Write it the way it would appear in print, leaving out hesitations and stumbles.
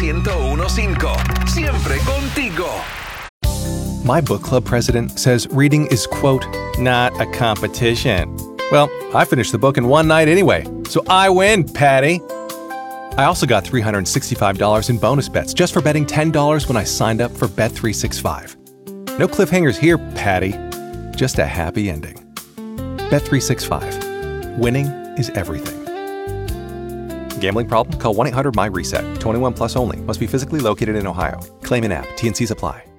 101.5. Siempre contigo. My book club president says reading is, quote, not a competition. Well, I finished the book in one night anyway, so I win, Patty. I also got $365 in bonus bets just for betting $10 when I signed up for Bet365. No cliffhangers here, Patty. Just a happy ending. Bet365. Winning is everything. Gambling problem? Call 1-800-MY-RESET. 21 plus only. Must be physically located in Ohio. Claim in app. T&Cs apply.